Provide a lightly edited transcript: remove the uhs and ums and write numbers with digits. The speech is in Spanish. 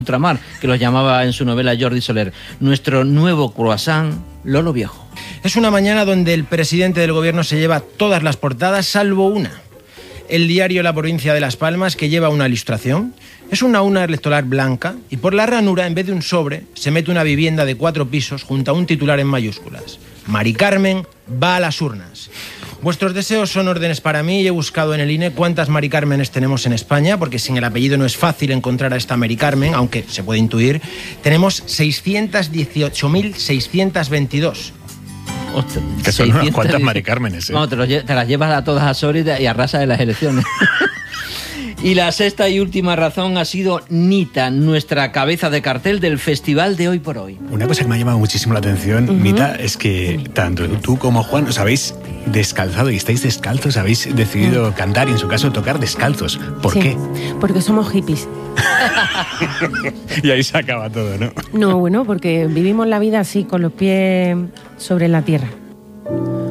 ultramar, que los llamaba en su novela Jordi Soler. Nuestro nuevo croissant, Lolo Viejo. Es una mañana donde el presidente del gobierno se lleva todas las portadas, salvo una. El diario La Provincia de Las Palmas, que lleva una ilustración. Es una urna electoral blanca y por la ranura, en vez de un sobre, se mete una vivienda de 4 pisos junto a un titular en mayúsculas. Mari Carmen va a las urnas. Vuestros deseos son órdenes para mí y he buscado en el INE cuántas Mari Cármenes tenemos en España, porque sin el apellido no es fácil encontrar a esta Mari Carmen, aunque se puede intuir. Tenemos 618.622. Ostras, que son unas cuantas Mari Cármenes, ¿eh? No, te las llevas a todas a Soria y arrasas en las elecciones. Y la sexta y última razón ha sido Nita, nuestra cabeza de cartel del festival de Hoy por Hoy. Una cosa que me ha llamado muchísimo la atención, Nita, es que tanto tú como Juan os habéis descalzado y estáis descalzos, habéis decidido cantar y en su caso tocar descalzos. ¿Por qué? Porque somos hippies. Y ahí se acaba todo, ¿no? No, bueno, porque vivimos la vida así, con los pies sobre la tierra.